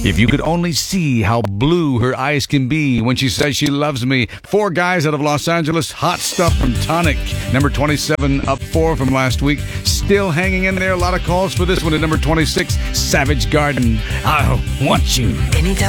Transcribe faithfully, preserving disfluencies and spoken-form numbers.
If you could only see how blue her eyes can be when she says she loves me. Four guys out of Los Angeles. Hot Stuff from Tonic. Number twenty-seven, up four from last week. Still hanging in there. A lot of calls for this one at number twenty-six. Savage Garden. I want you. Anytime